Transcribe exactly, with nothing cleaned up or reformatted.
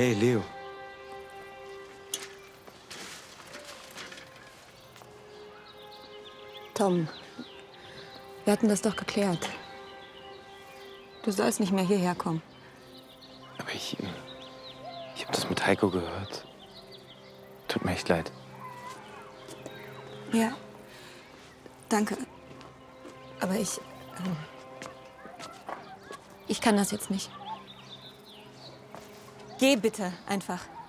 Hey, Leo. Tom, wir hatten das doch geklärt. Du sollst nicht mehr hierher kommen. Aber ich... Ich habe das mit Heiko gehört. Tut mir echt leid. Ja, danke. Aber ich... Ähm, ich kann das jetzt nicht. Geh bitte einfach.